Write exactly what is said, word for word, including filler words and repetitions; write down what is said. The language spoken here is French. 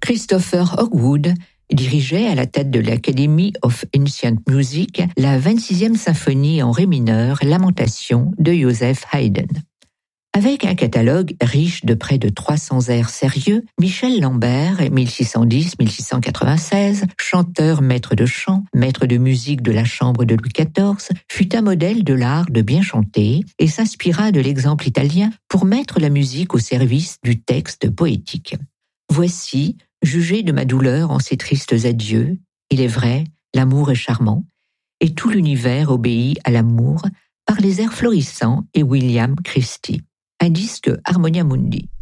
Christopher Hogwood dirigeait à la tête de l'Academy of Ancient Music la vingt-sixième symphonie en ré mineur, Lamentation de Joseph Haydn. Avec un catalogue riche de près de trois cents airs sérieux, Michel Lambert, mille six cent dix à mille six cent quatre-vingt-seize, chanteur maître de chant, maître de musique de la chambre de Louis quatorze, fut un modèle de l'art de bien chanter et s'inspira de l'exemple italien pour mettre la musique au service du texte poétique. Voici, jugez de ma douleur en ces tristes adieux, il est vrai, l'amour est charmant, et tout l'univers obéit à l'amour par les airs florissants et William Christie. Un disque Harmonia Mundi.